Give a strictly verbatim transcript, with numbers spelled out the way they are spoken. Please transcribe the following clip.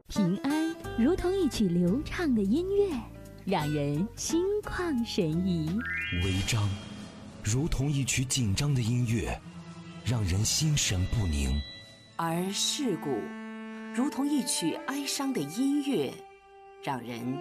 平安如同一曲流畅的音乐，让人心旷神怡； 违章如同一曲紧张的音乐，让人心神不宁； 而事故如同一曲哀伤的音乐，让人